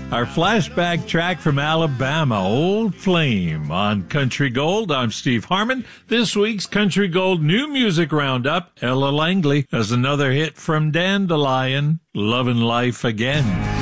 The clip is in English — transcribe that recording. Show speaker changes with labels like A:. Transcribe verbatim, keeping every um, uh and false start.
A: Our flashback track from Alabama, Old Flame. On Country Gold, I'm Steve Harmon. This week's Country Gold New Music Roundup, Ella Langley has another hit from Dandelion, Lovin' Life Again.